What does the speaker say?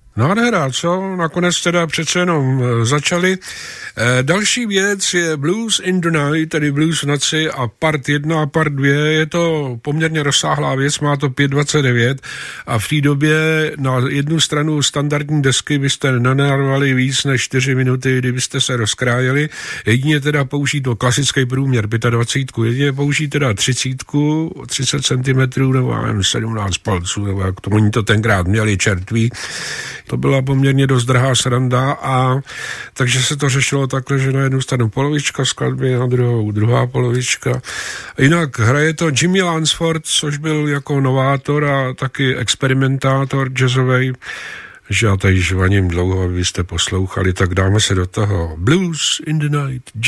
Nádhera, co? Nakonec teda přece jenom začali. Další věc je Blues in the Night, tedy Blues v noci a part 1 a part 2. Je to poměrně rozsáhlá věc, má to 5:29 a v té době na jednu stranu standardní desky byste nenarvali víc než 4 minuty, kdybyste se rozkrájeli. Jedině teda použít to klasický průměr 25, jedině použít teda 30 cm nebo 17 palců, nebo jak to oni to tenkrát měli, čertví. To byla poměrně dost drahá sranda a takže se to řešilo takhle, že na jednu stranu polovička skladby, na druhou druhá polovička. Jinak hraje to Jimmy Lansford, což byl jako novátor a taky experimentátor jazzovej, že já tady žvaním dlouho, abyste poslouchali, tak dáme se do toho. Blues in the Night.